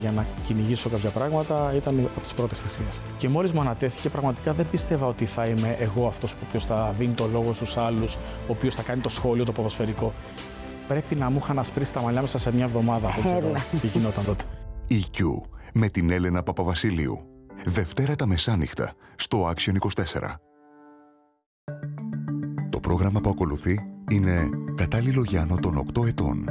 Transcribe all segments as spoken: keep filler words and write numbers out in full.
Για να κυνηγήσω κάποια πράγματα ήταν από τις πρώτες θυσίες. Και μόλις μου ανατέθηκε, πραγματικά δεν πίστευα ότι θα είμαι εγώ αυτός ο οποίος θα δίνει το λόγο στους άλλους, ο οποίος θα κάνει το σχόλιο, το ποδοσφαιρικό. Πρέπει να μου είχαν ασπρίσει τα μαλλιά μέσα σε μια εβδομάδα. Δεν ξέρω τι γινόταν τότε. Η Q με την Έλενα Παπαβασίλειου. Δευτέρα τα μεσάνυχτα στο Action είκοσι τέσσερα. Το πρόγραμμα που ακολουθεί είναι κατάλληλο για άνω των οκτώ ετών.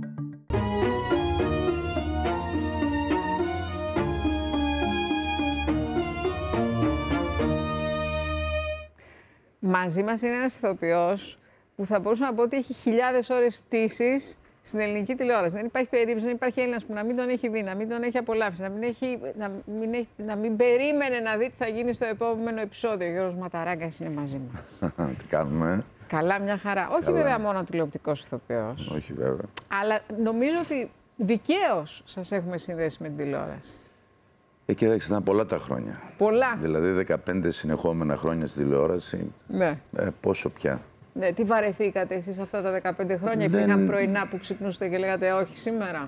Μαζί μας είναι ένας ηθοποιός που θα μπορούσα να πω ότι έχει χιλιάδες ώρες πτήσης στην ελληνική τηλεόραση. Δεν υπάρχει περίπτωση, δεν υπάρχει Έλληνας που να μην τον έχει δει, να μην τον έχει απολαύσει, να μην, έχει, να μην, έχει, να μην περίμενε να δει τι θα γίνει στο επόμενο επεισόδιο. Ο Γιώργος Ματαράγκας είναι μαζί μας. Τι κάνουμε. Καλά, μια χαρά. Όχι Καλά. βέβαια μόνο τηλεοπτικός ηθοποιός. Όχι βέβαια. Αλλά νομίζω ότι δικαίως σας έχουμε συνδέσει με την τηλεόραση. Ε, κοίταξε, ήταν πολλά τα χρόνια. Πολλά. Δηλαδή δεκαπέντε συνεχόμενα χρόνια στη τηλεόραση. Ναι. Ε, πόσο πια. Ναι, τι βαρεθήκατε εσείς αυτά τα δεκαπέντε χρόνια, Δεν... υπήρχαν πρωινά που ξυπνούσατε και λέγατε όχι σήμερα.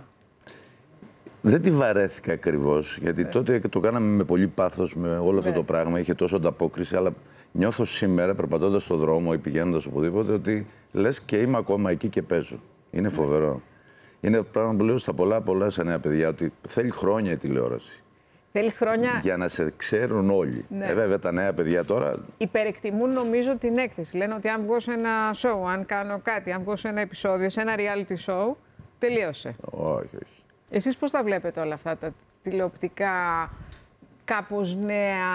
Δεν τη βαρέθηκα ακριβώς, γιατί ναι. τότε το κάναμε με πολύ πάθος, με όλο αυτό ναι. το πράγμα, είχε τόσο ανταπόκριση, αλλά νιώθω σήμερα, περπατώντας στον δρόμο ή πηγαίνοντας οπουδήποτε, ότι λες και είμαι ακόμα εκεί και παίζω. Είναι φοβερό. Ναι. Είναι πράγμα που λέω στα πολλά πολλά σε νέα παιδιά, ότι θέλει χρόνια η τηλεόραση. Θέλει χρόνια... Για να σε ξέρουν όλοι. Ναι. Ε, βέβαια τα νέα παιδιά τώρα... Υπερεκτιμούν νομίζω την έκθεση. Λένε ότι αν βγω σε ένα show, αν κάνω κάτι, αν βγω σε ένα επεισόδιο, σε ένα reality show, τελείωσε. Όχι, όχι. Εσείς πώς τα βλέπετε όλα αυτά τα τηλεοπτικά, κάπως νέα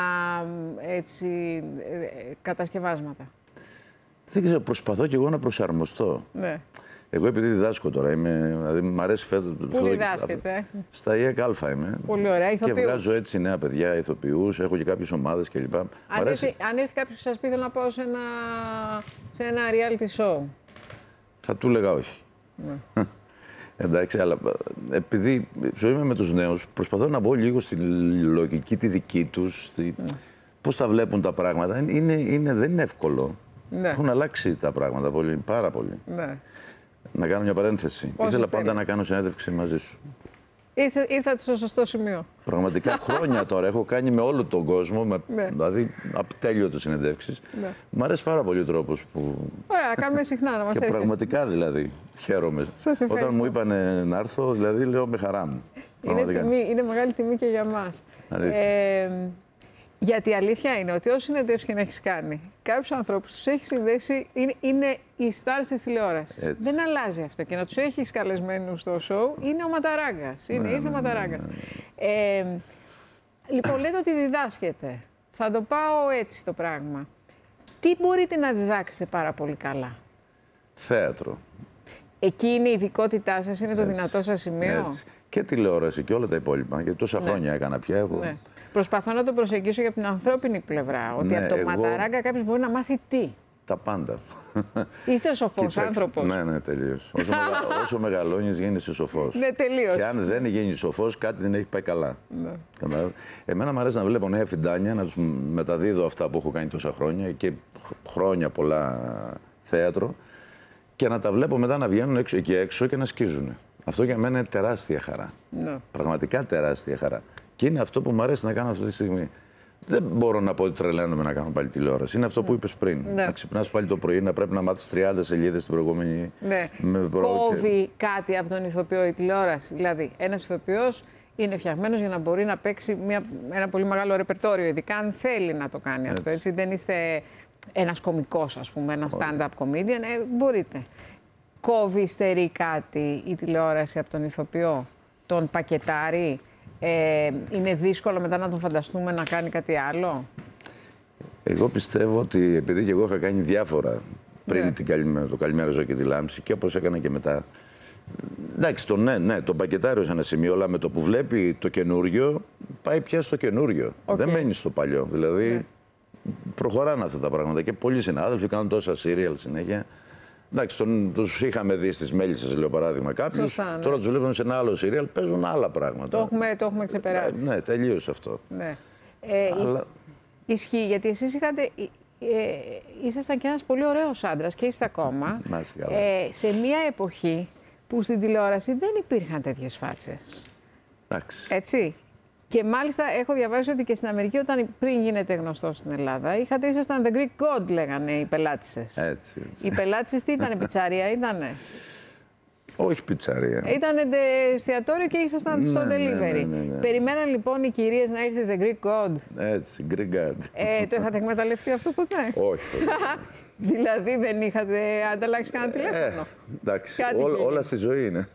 έτσι, κατασκευάσματα? Δεν ξέρω, προσπαθώ κι εγώ να προσαρμοστώ. Ναι. Εγώ επειδή διδάσκω τώρα, είμαι, δηλαδή μ' αρέσει φέτος... Πού διδάσκετε? Στα ι ε κ Α είμαι. Πολύ ωραία, ηθοποιούς. Και βγάζω έτσι νέα παιδιά, ηθοποιούς, έχω και κάποιες ομάδες κλπ. Αν, αρέσει... αν έρθει κάποιος και σας πει θέλω να πάω σε ένα, σε ένα reality show. Θα του έλεγα όχι. Ναι. Εντάξει, αλλά επειδή είμαι με τους νέους, προσπαθώ να μπω λίγο στη λογική τη δική τους, στη... mm. πώς τα βλέπουν τα πράγματα. Είναι, είναι, δεν είναι εύκολο. Ναι. Έχουν αλλάξει τα πράγματα πολύ, πάρα πολύ. Ναι. Να κάνω μια παρένθεση. Όσοι Ήθελα πάντα θέλει. να κάνω συνέντευξη μαζί σου. Ήρθε, ήρθατε στο σωστό σημείο. Πραγματικά χρόνια τώρα έχω κάνει με όλο τον κόσμο, με, ναι. δηλαδή ατέλειωτες συνεντεύξεις. Ναι. Μ' αρέσει πάρα πολύ ο τρόπος που... Ωραία, κάνουμε συχνά να μας έρχεστε. Και πραγματικά δηλαδή χαίρομαι. Όταν μου είπαν να έρθω, δηλαδή λέω με χαρά μου. Είναι, τιμή, είναι μεγάλη τιμή και για μας. Ε, γιατί η αλήθεια είναι ότι όσοι συνεντεύσεις και να έχεις κάνει, κάποιους ανθρώπους τους έχει συνδέσει, είναι, είναι οι stars της τηλεόρασης. Δεν αλλάζει αυτό. Και να τους έχεις καλεσμένους στο show, είναι ο Ματαράγκας. Είναι, ναι, ήρθε ο Ματαράγκας. Ναι, ναι. Ε, λοιπόν, λέτε ότι διδάσκετε. Θα το πάω έτσι το πράγμα. Τι μπορείτε να διδάξετε πάρα πολύ καλά? Θέατρο. Εκεί είναι η ειδικότητά σας, είναι το έτσι, δυνατό σας σημείο. Έτσι. Και τηλεόραση και όλα τα υπόλοιπα. Γιατί τόσα ναι. χρόνια έκανα πια. Εγώ... Ναι. Προσπαθώ να το προσεγγίσω για την ανθρώπινη πλευρά. Ότι ναι, από το εγώ... Ματαράγκα κάποιος μπορεί να μάθει τι. Τα πάντα. Είστε σοφός άνθρωπος. Ναι, ναι, τελείως. Όσο, μεγα... όσο μεγαλώνεις γίνεσαι σοφός. Ναι, τελείως. Και αν δεν γίνεις σοφός, κάτι δεν έχει πάει καλά. Ναι. Εμένα μου αρέσει να βλέπω νέα φιντάνια, να τους μεταδίδω αυτά που έχω κάνει τόσα χρόνια και χρόνια πολλά θέατρο και να τα βλέπω μετά να βγαίνουν έξω, εκεί έξω και να σκίζουν. Αυτό για μένα είναι τεράστια χαρά. Ναι. Πραγματικά τεράστια χαρά. Και είναι αυτό που μου αρέσει να κάνω αυτή τη στιγμή. Δεν μπορώ να πω ότι τρελαίνομαι να κάνω πάλι τηλεόραση. Είναι αυτό που είπες πριν. Ναι. Να ξυπνάς πάλι το πρωί, να πρέπει να μάθεις τριάντα σελίδες την προηγούμενη. Ναι. Κόβει και... κάτι από τον ηθοποιό η τηλεόραση. Δηλαδή, ένας ηθοποιός είναι φτιαγμένος για να μπορεί να παίξει μια, ένα πολύ μεγάλο ρεπερτόριο, ειδικά αν θέλει να το κάνει αυτό. Έτσι. Δεν είστε ένας κωμικός, ας πούμε, ένα stand-up comedian. Ε, μπορείτε. Κόβει, στερεί κάτι η τηλεόραση από τον ηθοποιό, τον πακετάρει. Ε, είναι δύσκολο μετά να τον φανταστούμε να κάνει κάτι άλλο? Εγώ πιστεύω ότι επειδή και εγώ είχα κάνει διάφορα πριν ναι. την καλημέρα, το Καλημέρα Ζω και τη Λάμψη και όπως έκανα και μετά. Εντάξει, το ναι, ναι, τον πακετάριο σε ένα σημείο, αλλά με το που βλέπει το καινούριο, πάει πια στο καινούριο. Okay. Δεν μένει στο παλιό. Δηλαδή ναι. προχωράνε αυτά τα πράγματα και πολλοί συνάδελφοι κάνουν τόσα σύριαλ συνέχεια. Εντάξει, τον, τους είχαμε δει στις Μέλισσες, λέω παράδειγμα κάποιους. Σωστά, ναι. Τώρα τους βλέπουμε σε ένα άλλο σύριαλ, παίζουν άλλα πράγματα. Το έχουμε, το έχουμε ξεπεράσει. Ναι, τελείωσε αυτό. Ναι. Ε, Αλλά... Ισχύει, γιατί εσείς είχατε, ε, ήσασταν και ένας πολύ ωραίος άντρας και είστε ακόμα. ε, σε μια εποχή που στην τηλεόραση δεν υπήρχαν τέτοιες φάτσες. Εντάξει. Έτσι. Και μάλιστα έχω διαβάσει ότι και στην Αμερική, όταν πριν γίνετε γνωστό στην Ελλάδα, είχατε, ήσασταν the Greek God, λέγανε οι πελάτησες. Έτσι, έτσι. Οι πελάτησες τι ήτανε, πιτσαρία ήτανε? Όχι πιτσαρία. Ήτανε εστιατόριο και ήσασταν στο ναι, delivery. Ναι, ναι, ναι, ναι. Περιμέναν λοιπόν οι κυρίες να έρθει the Greek God. Έτσι, Greek God. Ε, το είχατε εκμεταλλευτεί αυτό ποτέ? Όχι. όχι. Δηλαδή δεν είχατε ανταλλάξει κανένα τηλέφωνο? Ε, εντάξει, ό, όλα στη ζωή είναι.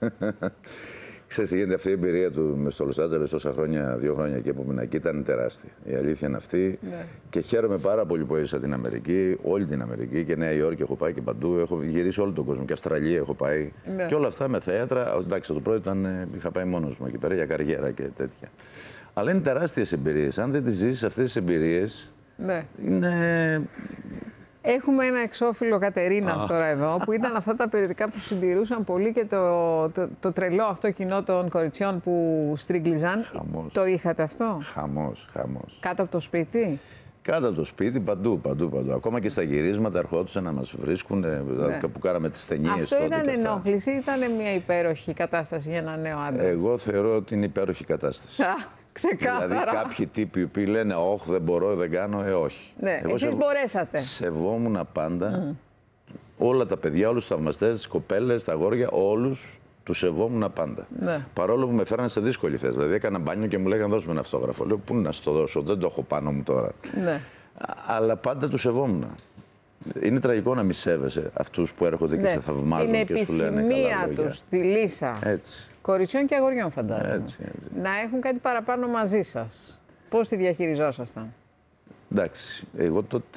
Ξέρεις τι γίνεται, αυτή η εμπειρία του μες στο Λος Άντζελες τόσα χρόνια, δύο χρόνια εκεί που ήμουν εκεί, ήταν τεράστια. Η αλήθεια είναι αυτή. Ναι. Και χαίρομαι πάρα πολύ που έζησα την Αμερική, όλη την Αμερική, και Νέα Υόρκη έχω πάει και παντού. Έχω γυρίσει όλο τον κόσμο, και Αυστραλία έχω πάει. Ναι. Και όλα αυτά με θέατρα. Εντάξει, το πρώτο ήταν, είχα πάει μόνος μου εκεί πέρα για καριέρα και τέτοια. Αλλά είναι τεράστιες εμπειρίες. Αν δεν τις ζήσεις αυτές τις εμπειρίες, ναι. είναι. Έχουμε ένα εξώφυλλο Κατερίνας τώρα εδώ, που ήταν αυτά τα περιοδικά που συντηρούσαν πολύ και το, το, το τρελό αυτό κοινό των κοριτσιών που στρίγκλιζαν. Χαμός. Το είχατε αυτό? Χαμός, χαμός. Κάτω από το σπίτι? Κάτω από το σπίτι, παντού, παντού, παντού. Ακόμα και στα γυρίσματα ερχόντουσαν να μας βρίσκουν, ναι. που κάναμε τις ταινίες. Αυτό ήταν ενόχληση ή ήταν μια υπέροχη κατάσταση για ένα νέο άντρα? Εγώ θεωρώ ότι είναι υπέροχη κατάσταση. Ξεκάθαρα. Δηλαδή κάποιοι τύποι που λένε «Όχι, δεν μπορώ, δεν κάνω», ε, όχι. Ναι, εγώ εσείς σεβ... μπορέσατε. Σεβόμουν πάντα mm. όλα τα παιδιά, όλους τους θαυμαστές, τις κοπέλες, τα αγόρια, όλους τους σεβόμουν πάντα. Ναι. Παρόλο που με φέρανε σε δύσκολη θέση. Δηλαδή έκανα μπάνιο και μου λέγανε «Δώσ' με ένα αυτόγραφο». Λέω «Πού να σου το δώσω, δεν το έχω πάνω μου τώρα». Ναι. Αλλά πάντα τους σεβόμουν. Είναι τραγικό να μη σέβεσαι αυτούς που έρχονται ναι. και σε θαυμάζουν και σου λένε καλά λόγια. Είναι επιθυμία τους, τη λύσα. Έτσι. Κοριτσιών και αγοριών, φαντάζομαι. Έτσι, έτσι. Να έχουν κάτι παραπάνω μαζί σας. Πώς τη διαχειριζόσασταν? Εντάξει, εγώ τότε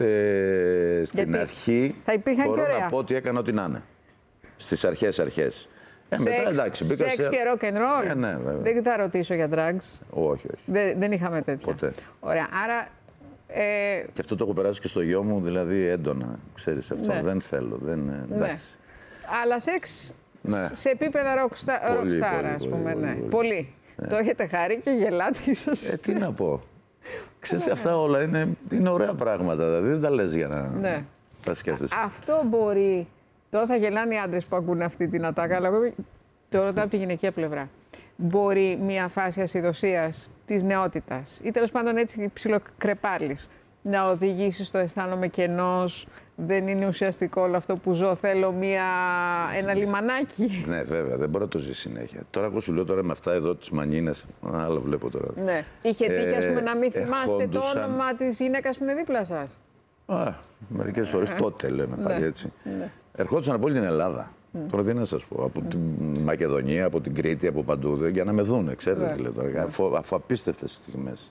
στην Γιατί αρχή θα μπορώ και να πω ότι έκανα ό,τι να είναι. Στις αρχές αρχές. Ε, σεξ, μετά, εντάξει, μπήκα σεξ σε... και rock and roll. Ε, ναι, βέβαια. Δεν θα ρωτήσω για drugs. Όχι, όχι. Δεν, δεν είχαμε τέτοια. Ποτέ. Ωραία, άρα... Ε... Και αυτό το έχω περάσει και στο γιο μου, δηλαδή έντονα. Ξέρεις αυτό, ναι. δεν θέλω. Δεν, εντάξει. Ναι. Αλλά σεξ ναι. σε επίπεδα rockstar, ας πούμε. Πολύ. Ναι. πολύ. πολύ. Ναι. Το έχετε χαρεί και γελάτε ίσως. Ε, τι να πω. Ξέρετε, αυτά όλα είναι, είναι ωραία πράγματα. Δηλαδή δεν τα λες για να ναι. τα σκέφτεσαι. Αυτό μπορεί. Τώρα θα γελάνε οι άντρες που ακούνε αυτή την ατάκα, αλλά εγώ το ρωτάω από τη γυναικεία πλευρά. Μπορεί μια φάση ασυδοσίας της νεότητας ή τέλος πάντων έτσι ψιλοκρεπάλης να οδηγήσει στο αισθάνομαι κενός, δεν είναι ουσιαστικό όλο αυτό που ζω, θέλω μια, ένα λιμανάκι. Ναι, βέβαια, δεν μπορεί να το ζει συνέχεια. Τώρα εγώ σου λέω τώρα με αυτά εδώ τις μανίνες, άλλο βλέπω τώρα. Ναι. Είχε τύχει ε, ας πούμε, να μην θυμάστε ε, το όνομα της γυναίκας που είναι δίπλα σας? Α, μερικές φορές τότε λέμε πάλι ναι. έτσι. Ναι. Ερχόντουσαν από όλη την Ελλάδα. Mm. Τώρα τι να σας πω, από mm. την Μακεδονία, από την Κρήτη, από παντού, για να με δούνε, ξέρετε τι λέω τώρα, yeah. αφού, αφού απίστευτες στιγμές.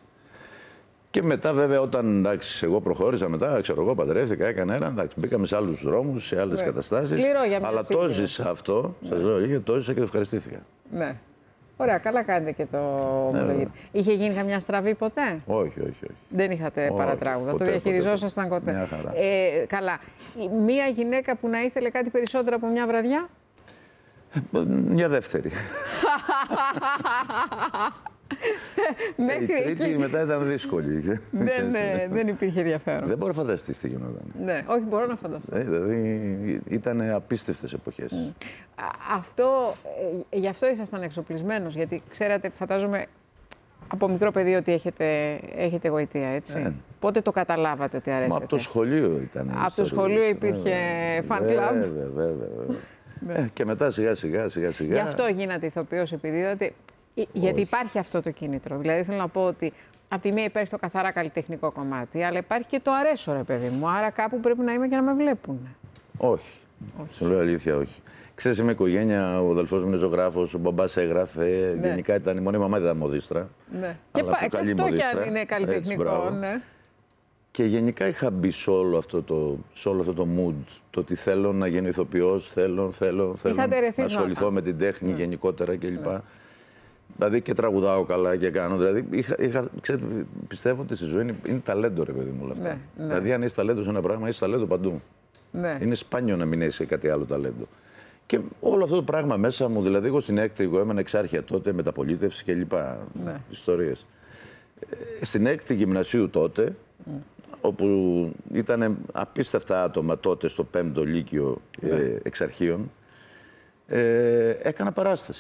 Και μετά βέβαια όταν, εντάξει, εγώ προχώρησα μετά, ξέρω εγώ, παντρεύτηκα, έκανα ένα, εντάξει, μπήκαμε σε άλλους δρόμους, σε άλλες yeah. καταστάσεις. Σκληρό για μια αλλά το ζήσα αυτό, yeah. σας λέω, είχε το ζήσα και το ευχαριστήθηκα. Ναι. Ωραία, καλά κάνετε και το ναι, είχε γίνει καμιά στραβή ποτέ? Όχι, όχι, όχι. Δεν είχατε όχι, παρατράγουδα, ποτέ, το διαχειριζόσασταν ποτέ? Μια χαρά. Ε, καλά. Μία γυναίκα που να ήθελε κάτι περισσότερο από μια βραδιά? Μια δεύτερη. Μέχρι η τρίτη εκεί. μετά ήταν δύσκολη. δεν, ναι, δεν υπήρχε ενδιαφέρον. Δεν μπορώ να φανταστείς τι γινόταν. Ναι, όχι, μπορώ να φανταστώ. Ε, δηλαδή ήταν απίστευτες εποχές. Mm. Αυτό, ε, γι' αυτό ήσασταν εξοπλισμένος, γιατί ξέρατε, φαντάζομαι, από μικρό παιδί ότι έχετε, έχετε γοητεία, έτσι. Ε. Πότε το καταλάβατε ότι αρέσετε? Μα από το σχολείο ήταν. Από το σχολείο υπήρχε fan club. Βέβαια, βέβαια, βέβαια. ε, και μετά σιγά σιγά σιγά σιγά. Γι' αυτό γίνατε ηθοποιός, επειδή είδατε. Γιατί υπάρχει αυτό το κίνητρο. Δηλαδή θέλω να πω ότι από τη μία υπάρχει το καθαρά καλλιτεχνικό κομμάτι, αλλά υπάρχει και το αρέσω, ρε παιδί μου. Άρα κάπου πρέπει να είμαι και να με βλέπουν. Όχι. όχι. Σου λέω αλήθεια, όχι. Ξέρεις, είμαι οικογένεια, ο αδελφός μου είναι ζωγράφος, ο μπαμπάς έγραφε. Ναι. Γενικά ήταν η μόνη μαμά, ήταν μοδίστρα. Ναι. Και, πα, και αυτό μοδίστρα. Κι αν είναι καλλιτεχνικό. Έτσι, ναι. Και γενικά είχα μπει σε όλο αυτό το, σε όλο αυτό το mood. Το ότι θέλω να γίνω ηθοποιός, θέλω, θέλω, θέλω να ασχοληθώ με την τέχνη ναι. γενικότερα κλπ. Ναι. Δηλαδή και τραγουδάω καλά και κάνω. Δηλαδή, είχα, είχα, ξέρετε, πιστεύω ότι στη ζωή είναι, είναι ταλέντο, ρε παιδί μου, όλα αυτά. Ναι, ναι. Δηλαδή, αν είσαι ταλέντο σε ένα πράγμα, είσαι ταλέντο παντού. Ναι. Είναι σπάνιο να μην έχει κάτι άλλο ταλέντο. Και όλο αυτό το πράγμα μέσα μου, δηλαδή, εγώ στην έκτη, εγώ έμενα εξάρχεια τότε, μεταπολίτευση κλπ. Ναι. Ιστορίες. Ε, στην έκτη γυμνασίου τότε, mm. όπου ήταν απίστευτα άτομα τότε στο πέμπτο λύκειο ναι. ε, εξαρχείων, ε, έκανα παράσταση.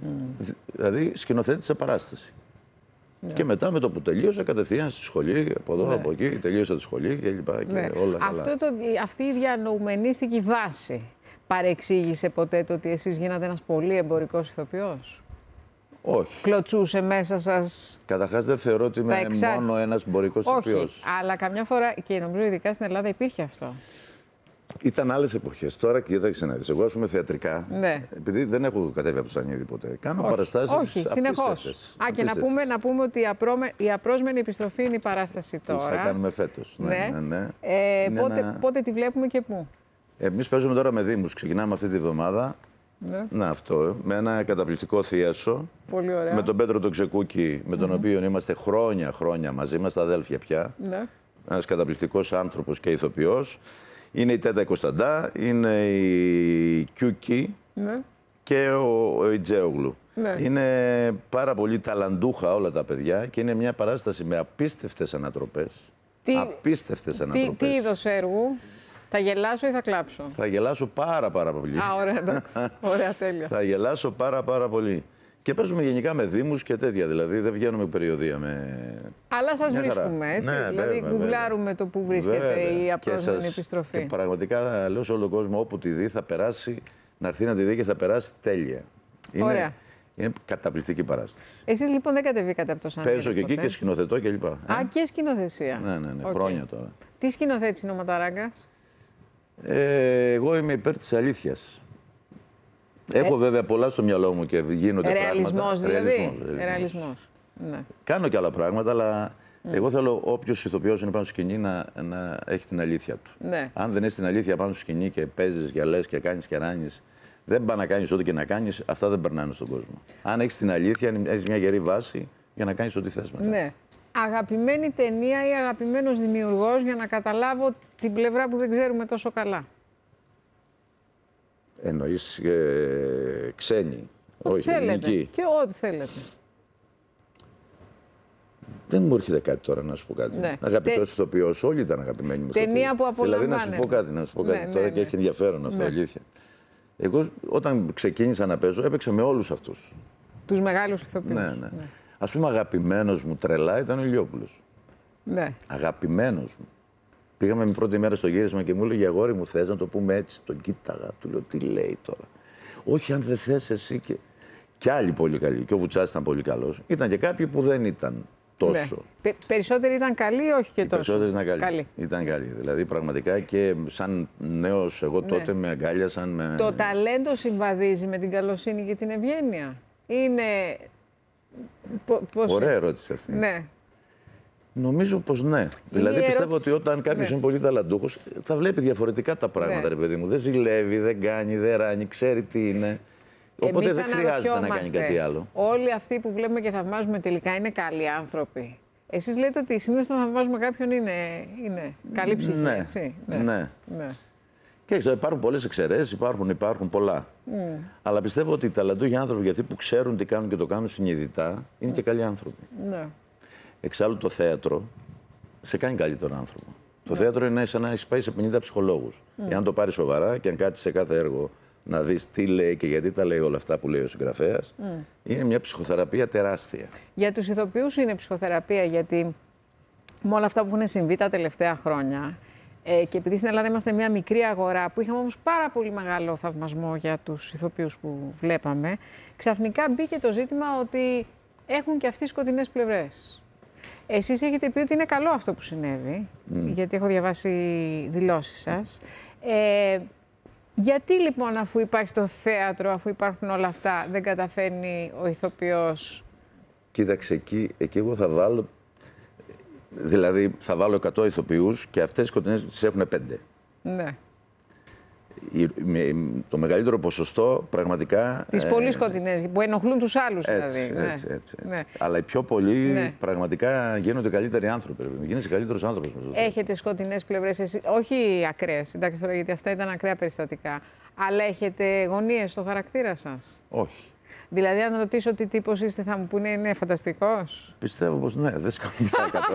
Mm. Δηλαδή σκηνοθέτησε παράσταση. Ναι. Και μετά με το που τελείωσε, κατευθείαν στη σχολή, από εδώ, ναι. από εκεί, τελείωσε τη σχολή και λοιπά. Ναι. Και όλα Αυτό καλά. το, αυτή η διανοουμενίστικη βάση παρεξήγησε ποτέ το ότι εσείς γίνατε ένας πολύ εμπορικός ηθοποιός? Όχι. Κλωτσούσε μέσα σας? Καταρχάς δεν θεωρώ ότι είμαι εξά... μόνο ένας εμπορικός ηθοποιός. Όχι, αλλά καμιά φορά, και νομίζω ειδικά στην Ελλάδα υπήρχε αυτό. Ήταν άλλες εποχές. Τώρα κοίταξε να δεις. Εγώ, ας πούμε, θεατρικά, ναι. επειδή δεν έχω κατέβει από το Σανίδι ποτέ, κάνω όχι, παραστάσεις όχι, συνεχώς. Α, και να πούμε, να πούμε ότι η, απρόμε, η απρόσμενη επιστροφή είναι η παράσταση τώρα. Θα κάνουμε φέτος. Ναι, ναι. ναι, ναι. Ε, πότε, ένα... πότε τη βλέπουμε και πού? Εμείς παίζουμε τώρα με δήμους. Ξεκινάμε αυτή τη βδομάδα. Ναι. Να, αυτό. Με ένα καταπληκτικό θίασο. Πολύ ωραία. Με τον Πέτρο τον Ξεκούκη, με τον mm-hmm. οποίο είμαστε χρόνια χρόνια μαζί. Είμαστε αδέλφια πια. Ναι. Ένας καταπληκτικός άνθρωπος και ηθοποιός. Είναι η Τέτα Κωνσταντά, είναι η Κιούκη ναι. και ο, ο Ιτζέογλου. Ναι. Είναι πάρα πολύ ταλαντούχα όλα τα παιδιά και είναι μια παράσταση με απίστευτες ανατροπές. Τι, απίστευτες ανατροπές. Τι, τι είδος έργου? Θα γελάσω ή θα κλάψω? Θα γελάσω πάρα πάρα πολύ. Α, ωραία, εντάξει. Ωραία, τέλεια. Θα γελάσω πάρα πάρα πολύ. Και παίζουμε γενικά με δήμους και τέτοια, δηλαδή δεν βγαίνουμε περιοδία με... Αλλά σας βρίσκουμε, έτσι, ναι, δηλαδή βέβαια, γκουγκλάρουμε βέβαια. Το που βρίσκεται βέβαια. Η απρόσμενη επιστροφή. Και πραγματικά λέω σε όλο τον κόσμο, όπου τη δει θα περάσει, να έρθει να τη δει και θα περάσει τέλεια. Είναι, ωραία. Είναι καταπληκτική παράσταση. Εσείς λοιπόν δεν κατεβήκατε από το Σανίδι? Παίζω και εκεί και σκηνοθετώ και λοιπά. Α, ε? και σκηνοθεσία. Ναι, ναι, ναι, okay. χρόνια τώρα. Τι σκηνοθέτης είναι ο Ματαράγκας? Ε, εγώ είμαι υπέρ της αλήθειας. Έχω ε... βέβαια πολλά στο μυαλό μου και γίνονται ρεαλισμός, πράγματα. Δηλαδή. Ρεαλισμός δηλαδή. Ρεαλισμός. Ναι. Κάνω και άλλα πράγματα, αλλά mm. εγώ θέλω όποιος ηθοποιός είναι πάνω στο σκηνή να, να έχει την αλήθεια του. Ναι. Αν δεν έχει την αλήθεια πάνω στο σκηνή και παίζεις και λες και κάνεις και ράνεις, δεν πάει να κάνεις ό,τι και να κάνεις, αυτά δεν περνάνε στον κόσμο. Αν έχεις την αλήθεια, έχεις μια γερή βάση για να κάνεις ό,τι θες μετά. Ναι. Αγαπημένη ταινία ή αγαπημένος δημιουργός για να καταλάβω την πλευρά που δεν ξέρουμε τόσο καλά? Εννοείς ε, ξένοι, ό,τι όχι θέλετε. ελληνικοί. Και ό,τι θέλετε. Δεν μου έρχεται κάτι τώρα να σου πω κάτι. Ναι. Αγαπητός Τε... ηθοποιός, όλοι ήταν αγαπημένοι μου. Ταινία που απολαμβάνετε. Δηλαδή να σου πω κάτι, να σου πω κάτι. Ναι, τώρα ναι, και ναι. έχει ενδιαφέρον αυτό, ναι. αλήθεια. Εγώ όταν ξεκίνησα να παίζω έπαιξα με όλους αυτούς. Τους μεγάλους ηθοποιούς. Ναι, ναι. ναι. Ας πούμε αγαπημένος μου τρελά ήταν ο Ηλιόπουλος. Ναι. Αγαπημένος μου. Πήγαμε την πρώτη μέρα στο γύρισμα και μου έλεγε αγόρι μου, θες να το πούμε έτσι? Τον κοίταγα, του λέω τι λέει τώρα. Όχι, αν δεν θες εσύ. Και, και άλλοι πολύ καλοί. Και ο Βουτσάς ήταν πολύ καλός. Ήταν και κάποιοι που δεν ήταν τόσο. Ναι. Πε, περισσότεροι ήταν καλοί ή όχι και Οι τόσο? Περισσότεροι ήταν καλοί. καλοί. Ήταν καλοί. Δηλαδή πραγματικά και σαν νέος εγώ τότε ναι. με αγκάλιασαν. Με... Το ταλέντο συμβαδίζει με την καλοσύνη και την ευγένεια? Είναι. Πώς... Ωραία ερώτηση αυτή. Ναι. Νομίζω πως ναι. Είναι δηλαδή ερώτηση... πιστεύω ότι όταν κάποιος ναι. είναι πολύ ταλαντούχος θα βλέπει διαφορετικά τα πράγματα, ναι. ρε παιδί μου. Δεν ζηλεύει, δεν κάνει, δεν ράνει, ξέρει τι είναι. Οπότε εμείς δεν χρειάζεται να κάνει κάτι άλλο. Όλοι αυτοί που βλέπουμε και θαυμάζουμε τελικά είναι καλοί άνθρωποι. Εσείς λέτε ότι συνήθως όταν θαυμάζουμε κάποιον είναι, είναι καλή ψυχή, ναι. έτσι. Ναι. ναι. ναι. Και έξω, υπάρχουν πολλές εξαιρέσεις, υπάρχουν, υπάρχουν πολλά. Mm. Αλλά πιστεύω ότι οι ταλαντούχοι άνθρωποι, για αυτοί που ξέρουν τι κάνουν και το κάνουν συνειδητά, είναι mm. και καλοί άνθρωποι. Ναι. Εξάλλου το θέατρο σε κάνει καλύτερο άνθρωπο. Mm. Το θέατρο είναι σαν να έχει πάει σε πενήντα ψυχολόγους. Mm. Εάν το πάρει σοβαρά και αν κάτσεις σε κάθε έργο να δεις τι λέει και γιατί τα λέει όλα αυτά που λέει ο συγγραφέας, mm. είναι μια ψυχοθεραπεία τεράστια. Για τους ηθοποιούς είναι ψυχοθεραπεία, γιατί με όλα αυτά που έχουν συμβεί τα τελευταία χρόνια, ε, και επειδή στην Ελλάδα είμαστε μια μικρή αγορά που είχαμε όμως πάρα πολύ μεγάλο θαυμασμό για τους ηθοποιούς που βλέπαμε, ξαφνικά μπήκε το ζήτημα ότι έχουν και αυτοί σκοτεινές πλευρές. Εσείς έχετε πει ότι είναι καλό αυτό που συνέβη, mm. γιατί έχω διαβάσει δηλώσεις σας. Ε, γιατί λοιπόν, αφού υπάρχει το θέατρο, αφού υπάρχουν όλα αυτά, δεν καταφέρνει ο ηθοποιός? Κοίταξε, εκεί, εκεί εγώ θα βάλω, δηλαδή θα βάλω εκατό ηθοποιούς και αυτές οι σκοτεινές τις έχουν πέντε. Ναι. Το μεγαλύτερο ποσοστό πραγματικά... Τις ε, πολύ σκοτεινές, που ενοχλούν τους άλλους έτσι, δηλαδή. Έτσι, ναι. έτσι, έτσι. Ναι. Αλλά οι πιο πολλοί ναι. πραγματικά γίνονται καλύτεροι άνθρωποι. Γίνεσαι καλύτερος άνθρωπος. Έχετε σκοτεινές πλευρές εσείς, όχι ακραίες, εντάξει τώρα, γιατί αυτά ήταν ακραία περιστατικά, αλλά έχετε γωνίες στο χαρακτήρα σας? Όχι. Δηλαδή, αν ρωτήσω τι τύπος είστε, θα μου πούνε είναι φανταστικός. Πιστεύω πως ναι, δεν σκαμβιάει καθόλου.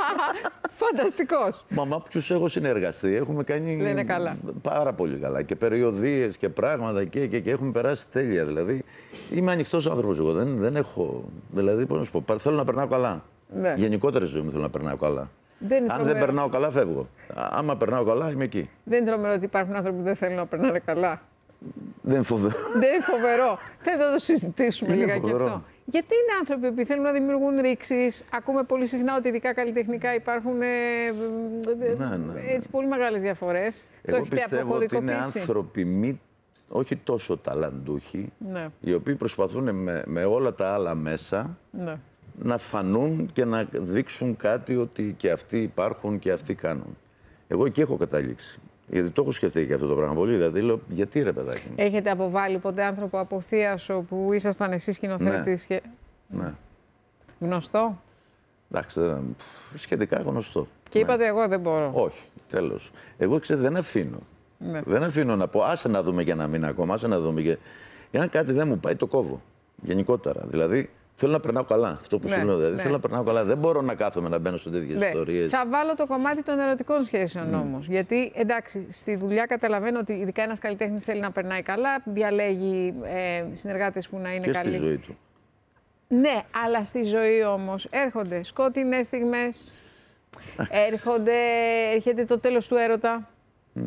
Φανταστικός. Μα με όποιους έχω συνεργαστεί, έχουμε κάνει Λένε καλά. πάρα πολύ καλά. Και περιοδίες και πράγματα και, και, και έχουμε περάσει τέλεια. Δηλαδή, είμαι ανοιχτός άνθρωπος εγώ. Δεν, δεν έχω. Δηλαδή, πώς να σου πω, θέλω να περνάω καλά. Ναι. Γενικότερα στη ζωή μου θέλω να περνάω καλά. Δεν Αν τρομερό. δεν περνάω καλά, φεύγω. Άμα περνάω καλά, είμαι εκεί. Δεν είναι τρομερό ότι υπάρχουν άνθρωποι που δεν θέλουν να περνάνε καλά. Δεν φοβερό. Δεν είναι φοβερό. Θέλω να το συζητήσουμε Είναι λίγα και φοβερό. αυτό. Γιατί είναι άνθρωποι που θέλουν να δημιουργούν ρήξεις. Ακούμε πολύ συχνά ότι ειδικά καλλιτεχνικά υπάρχουν ε, Ναι, ναι, ναι. έτσι πολύ μεγάλες διαφορές. Το Εγώ έχετε πιστεύω ότι είναι αποκωδικοποιήσει. άνθρωποι μη, όχι τόσο ταλαντούχοι, Ναι. οι οποίοι προσπαθούν με, με όλα τα άλλα μέσα Ναι. να φανούν και να δείξουν κάτι ότι και αυτοί υπάρχουν και αυτοί κάνουν. Εγώ εκεί έχω καταλήξει. Γιατί το έχω σκεφτεί και αυτό το πράγμα πολύ. Δηλαδή λέω, γιατί ρε παιδάκι μου. Έχετε αποβάλει ποτέ άνθρωπο από θίασο που ήσασταν εσείς σκηνοθέτης και Ναι. γνωστό. Εντάξει, δεν- σχετικά γνωστό. Και Ναι. είπατε εγώ δεν μπορώ. Όχι, τέλος. Εγώ ξέρω δεν αφήνω. Ναι. Δεν αφήνω να πω, άσε να δούμε και ένα μήνα ακόμα, άσε να δούμε και... Εάν κάτι δεν μου πάει, το κόβω. Γενικότερα. Δηλαδή, θέλω να περνάω καλά. Αυτό που Ναι, σου λέω. Δηλαδή, ναι. θέλω να περνάω καλά. Δεν μπορώ να κάθομαι να μπαίνω σε τέτοιες Ναι. ιστορίες. Θα βάλω το κομμάτι των ερωτικών σχέσεων mm. όμως. Γιατί εντάξει, στη δουλειά καταλαβαίνω ότι ειδικά ένας καλλιτέχνης θέλει να περνάει καλά, διαλέγει ε, συνεργάτες που να είναι Και καλοί. στη ζωή του. Ναι, αλλά στη ζωή όμως έρχονται σκότεινες στιγμές, έρχονται, έρχεται το τέλος του έρωτα. Mm.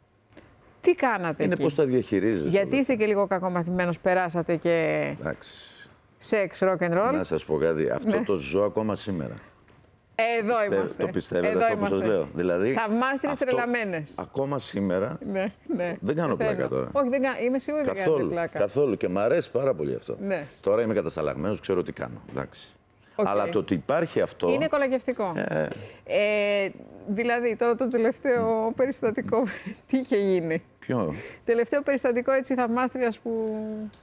Τι κάνατε Είναι εκεί? πώς τα διαχειρίζεσαι. Γιατί είστε και λίγο κακομαθημένος, περάσατε και Εντάξει. σεξ, rock and roll. Να σας πω κάτι. Αυτό Ναι. το ζω ακόμα σήμερα. Εδώ Πιστεύ- είμαστε. Το πιστεύετε Εδώ αυτό που σας είμαστε. λέω. Δηλαδή, Θαυμάστριες αυτό τρελαμένες. Ακόμα σήμερα Ναι, ναι. δεν κάνω Θέλω. πλάκα τώρα. Όχι, δεν κάνω. Είμαι σίγουρη ότι δεν καθόλου, κάνετε πλάκα. καθόλου. Και μου αρέσει πάρα πολύ αυτό. Ναι. Τώρα είμαι κατασταλαγμένος, ξέρω τι κάνω. Εντάξει. Οκ. Αλλά το ότι υπάρχει αυτό. Είναι κολακευτικό. Ε, Ε, δηλαδή, τώρα το τελευταίο περιστατικό, τι είχε γίνει? ποιο. Τελευταίο περιστατικό έτσι θαυμάστριας που...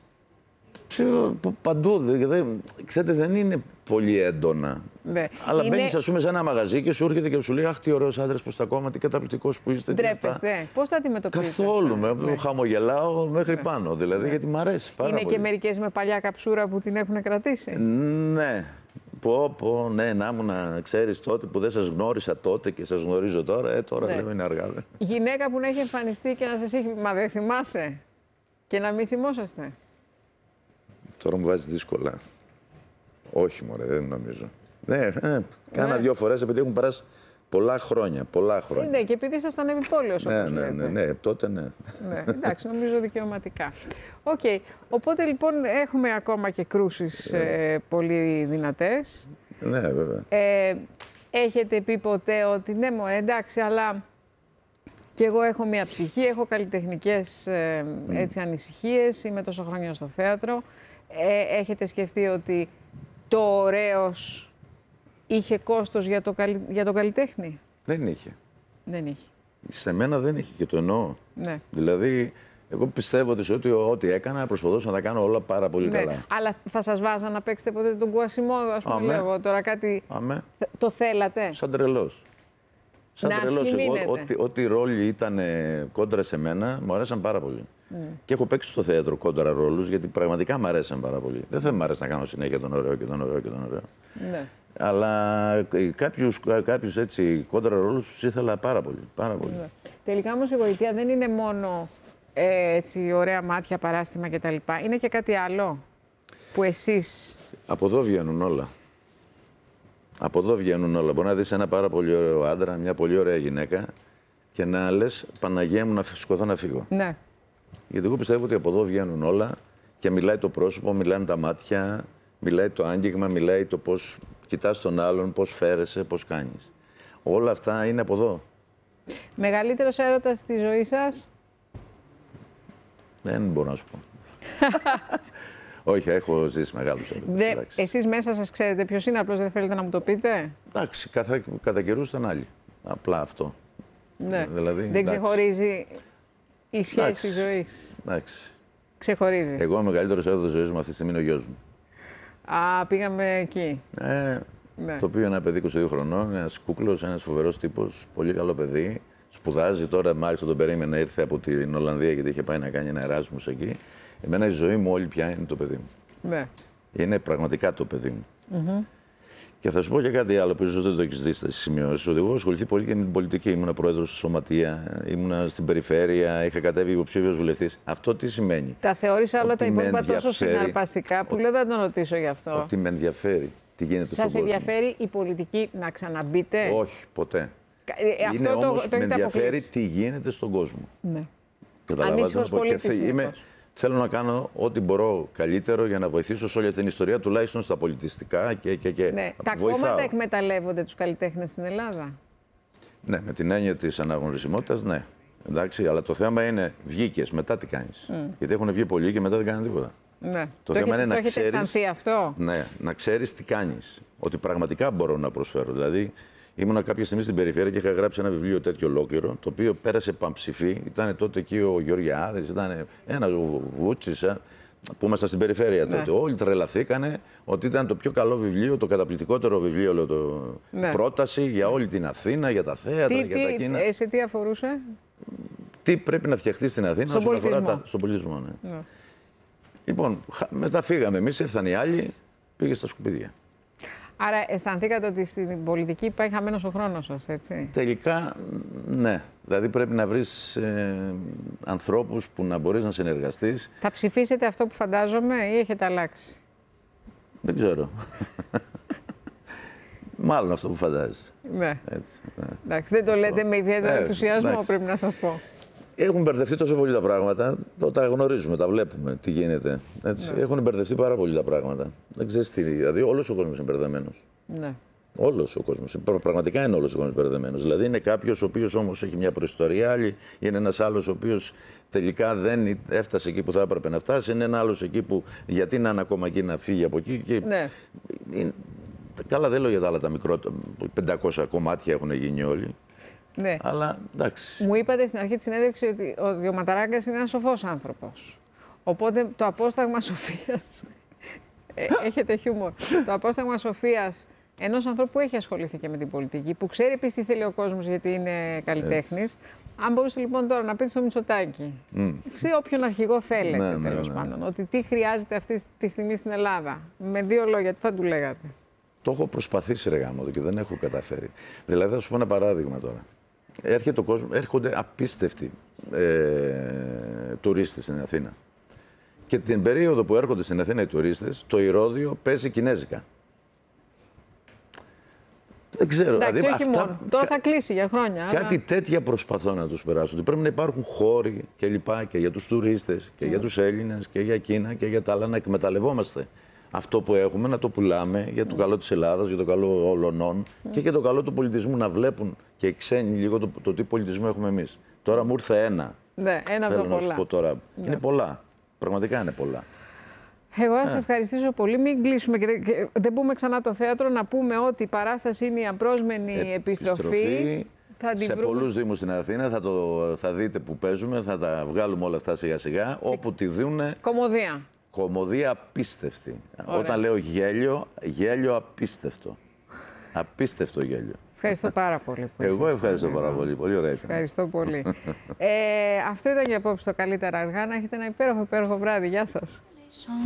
Ξέρω, π- παντού. δε- δε- ξέρετε, δεν είναι πολύ έντονα. Ναι. Αλλά Είναι- μπαίνεις, ας πούμε, σε ένα μαγαζί και σου έρχεται και σου λέει: Αχ, τι ωραίος άντρας που είστε ακόμα, τι καταπληκτικός που είστε. τι αυτά». Ντρέπεστε. Πώς τα αντιμετωπίζετε? Καθόλου. Με, Ναι. χαμογελάω μέχρι πάνω. Δηλαδή, γιατί μου αρέσει πάρα Είναι πολύ. και μερικές με παλιά καψούρα που την έχουν κρατήσει. Ναι. Πω, πω, ναι, να μου να ξέρεις τότε που δεν σας γνώρισα τότε και σας γνωρίζω τώρα, ε, τώρα Ναι. λέω είναι αργά. δε. Γυναίκα που να έχει εμφανιστεί και να σας έχει... Μα δεν θυμάσαι. Και να μην θυμόσαστε. Τώρα μου βάζει δύσκολα. Όχι, μωρέ, δεν νομίζω. Ναι, ε, κάνα Ναι. δύο φορές επειδή έχουν περάσει πολλά χρόνια. Πολλά χρόνια. Ναι, και επειδή ήσασταν επιπόλαιος, Ναι, όπως ναι, λέτε. ναι, ναι, τότε ναι. Ναι, εντάξει, νομίζω δικαιωματικά. Οκ. Οπότε λοιπόν έχουμε ακόμα και κρούσεις ε, πολύ δυνατές. Ναι, βέβαια. Ε, έχετε πει ποτέ ότι ναι, μωρέ, εντάξει, αλλά και εγώ έχω μία ψυχή, έχω καλλιτεχνικές ε, έτσι, ανησυχίες, είμαι τόσο χρόνια στο θέατρο. Ε, έχετε σκεφτεί ότι το ωραίος είχε κόστος για, το, καλι- για τον καλλιτέχνη? Δεν είχε. Δεν είχε. Σε μένα δεν είχε και το εννοώ. Ναι. Δηλαδή, εγώ πιστεύω ότι σε ό,τι, ό,τι έκανα προσπαθούσα να τα κάνω όλα πάρα πολύ Ναι. καλά. Αλλά θα σας βάζα να παίξετε ποτέ τον Κουασιμόδο, ας πούμε, Αμέ. λέω εγώ τώρα κάτι... Αμέ. Το θέλατε? Σαν τρελός. Σαν Να τρελός. Εγώ, σχημίνετε. ό,τι, ό,τι ρόλοι ήταν ε, κόντρα σε μένα, μου αρέσαν πάρα πολύ. Mm. Και έχω παίξει στο θέατρο κόντρα ρόλους, γιατί πραγματικά μου αρέσαν πάρα πολύ. Δεν θα μου αρέσει να κάνω συνέχεια τον ωραίο και τον ωραίο και τον ωραίο. Ναι. Αλλά ε, κάποιους, κάποιους έτσι κόντρα ρόλους τους ήθελα πάρα πολύ. Πάρα πολύ. Ναι. Τελικά όμως η γοητεία δεν είναι μόνο ε, έτσι, ωραία μάτια, παράστημα κτλ. Είναι και κάτι άλλο που εσείς... Από εδώ βγαίνουν όλα. Από εδώ βγαίνουν όλα. Μπορεί να δεις ένα πάρα πολύ ωραίο άντρα, μια πολύ ωραία γυναίκα και να λες Παναγία μου να σηκωθώ να φύγω. Ναι. Γιατί εγώ πιστεύω ότι από εδώ βγαίνουν όλα και μιλάει το πρόσωπο, μιλάνε τα μάτια, μιλάει το άγγιγμα, μιλάει το πώς κοιτάς τον άλλον, πώς φέρεσαι, πώς κάνεις. Όλα αυτά είναι από εδώ. Μεγαλύτερος έρωτας στη ζωή σας? Δεν μπορώ να σου πω. Όχι, έχω ζήσει μεγάλους έρωτες. Δε, εντάξει. εσείς μέσα σας ξέρετε ποιος είναι, απλώς δεν θέλετε να μου το πείτε? Εντάξει, κατά, κατά καιρούς ήταν άλλοι. Απλά αυτό. Ναι. Δηλαδή, δεν εντάξει. ξεχωρίζει η σχέση Εντάξει. ζωής? Εντάξει. Ξεχωρίζει. Εγώ ο μεγαλύτερος έρωτας της ζωής μου αυτή τη στιγμή είναι ο γιος μου. Α, πήγαμε εκεί. Ε, Ναι. Το οποίο είναι ένα παιδί είκοσι δύο χρονών, ένας κούκλος, ένας φοβερός τύπος, πολύ καλό παιδί. Σπουδάζει τώρα, μάλιστα τον περίμενα, ήρθε από την Ολλανδία γιατί είχε πάει να κάνει ένα Εράσμους εκεί. Εμένα η ζωή μου όλη πια είναι το παιδί μου. Ναι. Είναι πραγματικά το παιδί μου. Mm-hmm. Και θα σου πω και κάτι άλλο που ίσως δεν το έχεις δει στις σημειώσεις. Ότι εγώ έχω ασχοληθεί πολύ και με την πολιτική. Ήμουνα πρόεδρος στη Σωματεία, ήμουνα στην περιφέρεια, είχα κατέβει υποψήφιος βουλευτής. Αυτό τι σημαίνει? Τα θεώρησα όλα τα υπόλοιπα τόσο συναρπαστικά που λέω δεν τον ρωτήσω γι' αυτό. Ότι με ενδιαφέρει τι γίνεται στον κόσμο. Σας ενδιαφέρει η πολιτική να ξαναμπείτε? Όχι, ποτέ. Ε, αυτό είναι το, όμως, το με έχετε ενδιαφέρει αποκλείσει. τι γίνεται στον κόσμο. Ναι. Ανήσυχος πολίτης. Είμαι, θέλω να κάνω ό,τι μπορώ καλύτερο για να βοηθήσω σε όλη αυτή την ιστορία, τουλάχιστον στα πολιτιστικά και, και, και ναι. Τα βοηθάω. κόμματα εκμεταλλεύονται τους καλλιτέχνες στην Ελλάδα? Ναι, με την έννοια της αναγνωρισιμότητας, ναι. Εντάξει, αλλά το θέμα είναι βγήκες, μετά τι κάνεις. Mm. Γιατί έχουν βγει πολλοί και μετά δεν κάνουν τίποτα. Ναι. Το, το θέμα έχετε, είναι το να έχετε ξέρεις, αισθανθεί αυτό? Ναι, να ξέρεις τι κάνεις. Ότι πραγματικά μπορώ να προσφέρω. Δηλαδή, ήμουνα κάποια στιγμή στην περιφέρεια και είχα γράψει ένα βιβλίο τέτοιο ολόκληρο, το οποίο πέρασε παμψηφί. Ήταν τότε εκεί ο Γεωργιάδης, ήταν ένα Βούτσης, που ήμασταν στην περιφέρεια τότε. Ναι. Όλοι τρελαθήκανε ότι ήταν το πιο καλό βιβλίο, το καταπληκτικότερο βιβλίο, λέω, το... ναι. πρόταση για όλη την Αθήνα, για τα θέατρα, τι, για τι, τα κίνα. Ε, σε τι αφορούσε? Τι πρέπει να φτιαχτεί στην Αθήνα στον πολιτισμό. Αφορά τα... στον πολιτισμό. Ναι. Ναι. Λοιπόν, μετά φύγαμε εμείς, ήρθαν οι άλλοι, πήγε στα σκουπίδια. Άρα αισθανθήκατε ότι στην πολιτική πάει χαμένος ο χρόνος σας, έτσι? Τελικά, ναι. Δηλαδή πρέπει να βρεις ε, ανθρώπους που να μπορείς να συνεργαστείς. Θα ψηφίσετε αυτό που φαντάζομαι ή έχετε αλλάξει? Δεν ξέρω. Μάλλον αυτό που φαντάζεσαι. Ναι. Έτσι, ναι. Εντάξει, δεν το αυτό. Λέτε με ιδιαίτερο ε, ενθουσιασμό, εντάξει. Πρέπει να σας πω. Έχουν μπερδευτεί τόσο πολύ τα πράγματα, το, τα γνωρίζουμε, τα βλέπουμε, τι γίνεται. Έτσι. Ναι. Έχουν μπερδευτεί πάρα πολύ τα πράγματα. Δεν ξέρεις τι, δηλαδή όλος ο κόσμος είναι μπερδεμένος. Ναι. Όλος ο κόσμος. Πραγματικά είναι όλος ο κόσμος μπερδεμένος. Δηλαδή είναι κάποιος ο οποίος όμως έχει μια προϊστορία άλλη, είναι ένας άλλος ο οποίος τελικά δεν έφτασε εκεί που θα έπρεπε να φτάσει, είναι ένα άλλος εκεί που γιατί να είναι ακόμα εκεί να φύγει από εκεί. Και... Ναι. Είναι... Καλά, δεν λέω για τα άλλα τα μικρότερα, πεντακόσια κομμάτια έχουν γίνει όλοι. Ναι. Αλλά εντάξει. Μου είπατε στην αρχή της συνέντευξης ότι ο Διοματαράγκας είναι ένας σοφός άνθρωπος. Οπότε το απόσταγμα σοφίας. ε, έχετε χιούμορ. Το απόσταγμα σοφίας ενός ανθρώπου που έχει ασχοληθεί και με την πολιτική, που ξέρει επίσης τι θέλει ο κόσμος γιατί είναι καλλιτέχνης. Αν μπορούσε λοιπόν τώρα να πείτε στο Μητσοτάκη, mm. σε όποιον αρχηγό θέλετε ναι, ναι, τέλος ναι, ναι. πάντων, ότι τι χρειάζεται αυτή τη στιγμή στην Ελλάδα. Με δύο λόγια, τι θα του λέγατε? Το έχω προσπαθήσει ρε γάμο και δεν έχω καταφέρει. Δηλαδή θα σου πω ένα παράδειγμα τώρα. Έρχεται ο κόσμο, έρχονται απίστευτοι ε, τουρίστες στην Αθήνα. Και την περίοδο που έρχονται στην Αθήνα οι τουρίστες, το ηρώδειο παίζει κινέζικα. Δεν ξέρω. Εντάξει, δηλαδή, όχι αυτά... μόνο. Τώρα θα κλείσει για χρόνια. Κάτι αλλά... τέτοια προσπαθώ να τους περάσω. Ότι πρέπει να υπάρχουν χώροι και λοιπά και για τους τουρίστες και mm. για τους Έλληνες και για Κίνα και για τα άλλα να εκμεταλλευόμαστε. Αυτό που έχουμε να το πουλάμε για το καλό της Ελλάδας, για το καλό όλων mm. και για το καλό του πολιτισμού, να βλέπουν και οι ξένοι λίγο το, το τι πολιτισμό έχουμε εμείς. Τώρα μου ήρθε ένα. Ναι, ένα από τα πολλά. Να σου πω τώρα. Ναι. Είναι πολλά. Πραγματικά είναι πολλά. Εγώ να σας ευχαριστήσω πολύ. Μην κλείσουμε και δεν, και δεν πούμε ξανά το θέατρο. Να πούμε ότι η παράσταση είναι η απρόσμενη ε, επιστροφή. επιστροφή. Θα σε βρούμε... πολλούς δήμους στην Αθήνα θα, το, θα δείτε που παίζουμε, θα τα βγάλουμε όλα αυτά σιγά σιγά. Και... όπου τη δούνε. Κωμωδία. Κωμωδία απίστευτη. Ωραία. Όταν λέω γέλιο, γέλιο απίστευτο. Απίστευτο γέλιο. Ευχαριστώ πάρα πολύ. Που Εγώ ευχαριστώ πάρα πολύ. Πολύ ωραία ήταν. Ευχαριστώ πολύ. ε, αυτό ήταν για απόψε το Καλύτερα Αργά. Να έχετε ένα υπέροχο, υπέροχο βράδυ. Γεια σας.